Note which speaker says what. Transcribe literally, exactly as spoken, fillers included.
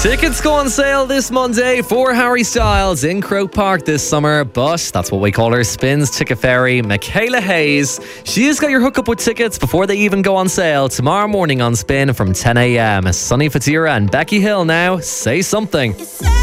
Speaker 1: Tickets go on sale this Monday for Harry Styles in Croke Park this summer, but that's what we call her Spins Ticket Fairy, Michaela Hayes. She's got your hookup with tickets before they even go on sale tomorrow morning on Spin from ten a.m. Sonny Fatira and Becky Hill now. Say something.